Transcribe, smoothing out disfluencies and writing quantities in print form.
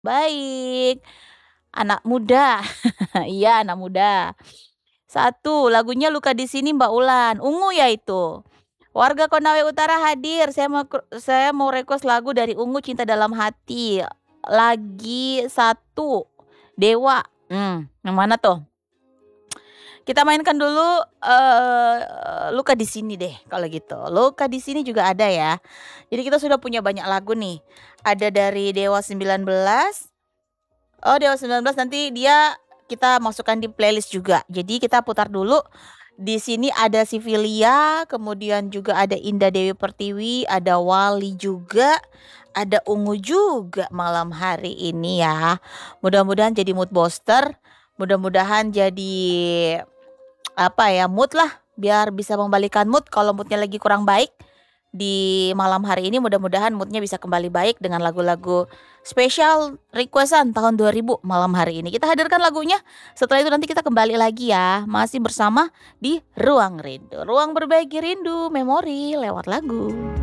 Baik, anak muda. Iya, anak muda. Satu, lagunya Luka di Sini Mbak Ulan, Ungu ya itu. Warga Konawe Utara hadir, saya mau request lagu dari Ungu Cinta Dalam Hati. Lagi satu, Dewa. Yang mana tuh? Kita mainkan dulu Luka di Sini deh kalau gitu. Luka di Sini juga ada ya. Jadi kita sudah punya banyak lagu nih. Ada dari Dewa 19. Oh, Dewa 19 nanti dia kita masukkan di playlist juga. Jadi kita putar dulu. Di sini ada Sivilia, kemudian juga ada Indah Dewi Pertiwi, ada Wali juga, ada Ungu juga malam hari ini ya. Mudah-mudahan jadi mood booster, mudah-mudahan jadi apa ya, mood lah, biar bisa membalikan mood kalau moodnya lagi kurang baik. Di malam hari ini mudah-mudahan moodnya bisa kembali baik dengan lagu-lagu spesial requestan tahun 2000 malam hari ini. Kita hadirkan lagunya. Setelah itu nanti kita kembali lagi ya. Masih bersama di Ruang Rindu. Ruang berbagi rindu, memori lewat lagu.